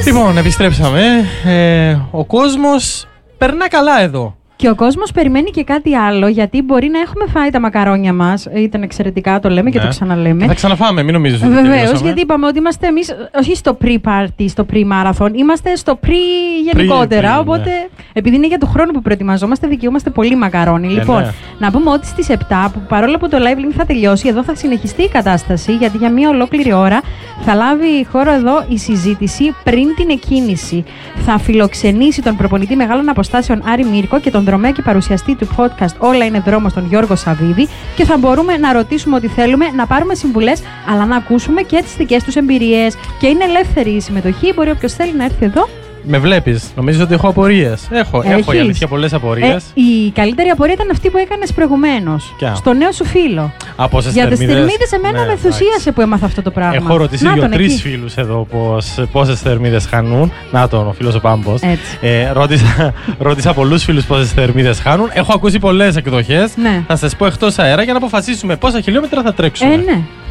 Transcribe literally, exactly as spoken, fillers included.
Λοιπόν, επιστρέψαμε. Ε, ο κόσμος περνά καλά εδώ. Και ο κόσμος περιμένει και κάτι άλλο, γιατί μπορεί να έχουμε φάει τα μακαρόνια μας. Ήταν εξαιρετικά, το λέμε ναι. και το ξαναλέμε. Και θα ξαναφάμε, μην νομίζεις ότι βεβαίως, γιατί είπαμε ότι είμαστε εμείς, όχι στο pre-party, στο pre-marathon, είμαστε στο pre γενικότερα. Pre, pre, οπότε, ναι. επειδή είναι για το χρόνο που προετοιμαζόμαστε, δικαιούμαστε πολύ μακαρόνι. Ε, λοιπόν, ναι. να πούμε ότι στις επτά, που παρόλο που το live link θα τελειώσει, εδώ θα συνεχιστεί η κατάσταση, γιατί για μία ολόκληρη ώρα θα λάβει χώρο εδώ η συζήτηση πριν την εκκίνηση. Θα φιλοξενήσει τον προπονητή μεγάλων αποστάσεων Άρη Μύρκο και τον δρομέα και παρουσιαστή του podcast Όλα είναι δρόμος, τον Γιώργο Σαββίδη, και θα μπορούμε να ρωτήσουμε ό,τι θέλουμε, να πάρουμε συμβουλές, αλλά να ακούσουμε και τις δικές τους εμπειρίες. Και είναι ελεύθερη η συμμετοχή, μπορεί όποιος θέλει να έρθει εδώ. Με βλέπεις, νομίζεις ότι έχω απορίες? Έχω, Έχεις. έχω η αλήθεια πολλές απορίες. Ε, η καλύτερη απορία ήταν αυτή που έκανες προηγουμένως. Στο νέο σου φίλο. Από όσες Για τις θερμίδες, εμένα ναι, με ενθουσίασε που έμαθα αυτό το πράγμα. Έχω ρωτήσει δύο-τρεις φίλους εδώ πόσες θερμίδες χάνουν. Να τον, ο φίλος ο Πάμπος. Ε, ρώτησα, ρώτησα πολλούς φίλους πόσες θερμίδες χάνουν. Έχω ακούσει πολλές εκδοχές. Ναι. Θα σας πω εκτός αέρα για να αποφασίσουμε πόσα χιλιόμετρα θα τρέξουμε. Ε, ναι.